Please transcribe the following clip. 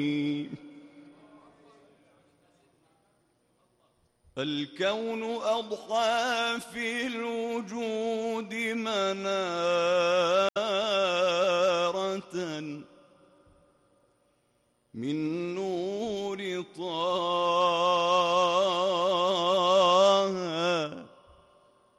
الكون أضحى في الوجود منارة من نور طه